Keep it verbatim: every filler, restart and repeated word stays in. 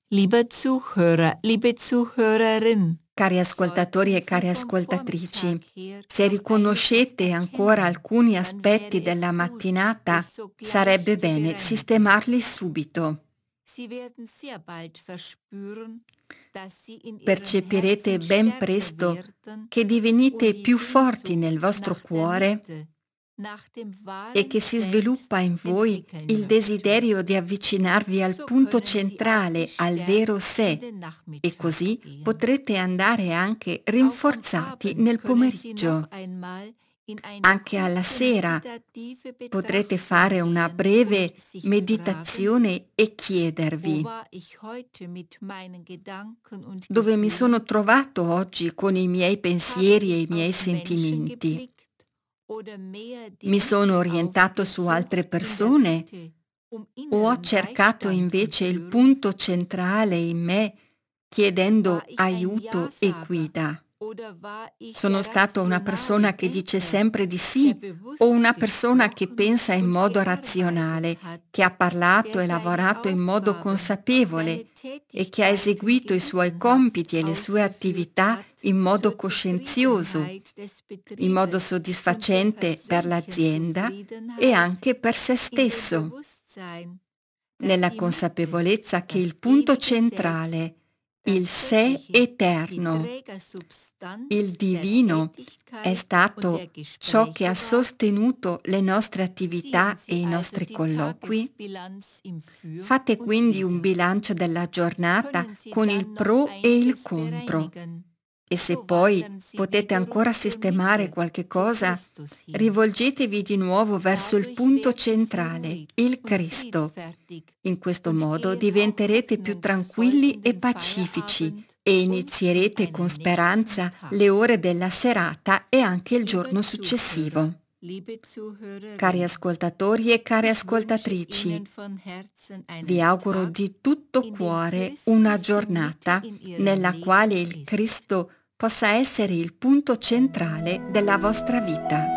Lieber Zuhörer, liebe Zuhörerin, Cari ascoltatori e cari ascoltatrici, se riconoscete ancora alcuni aspetti della mattinata, sarebbe bene sistemarli subito. Percepirete ben presto che divenite più forti nel vostro cuore e che si sviluppa in voi il desiderio di avvicinarvi al punto centrale, al vero sé, e così potrete andare anche rinforzati nel pomeriggio. Anche alla sera potrete fare una breve meditazione e chiedervi: dove mi sono trovato oggi con i miei pensieri e i miei sentimenti? Mi sono orientato su altre persone o ho cercato invece il punto centrale in me chiedendo aiuto e guida? Sono stato una persona che dice sempre di sì o una persona che pensa in modo razionale, che ha parlato e lavorato in modo consapevole e che ha eseguito i suoi compiti e le sue attività in modo coscienzioso, in modo soddisfacente per l'azienda e anche per se stesso, nella consapevolezza che il punto centrale, il sé eterno, il divino, è stato ciò che ha sostenuto le nostre attività e i nostri colloqui. Fate quindi un bilancio della giornata con il pro e il contro. E se poi potete ancora sistemare qualche cosa, rivolgetevi di nuovo verso il punto centrale, il Cristo. In questo modo diventerete più tranquilli e pacifici e inizierete con speranza le ore della serata e anche il giorno successivo. Cari ascoltatori e care ascoltatrici, vi auguro di tutto cuore una giornata nella quale il Cristo possa essere il punto centrale della vostra vita.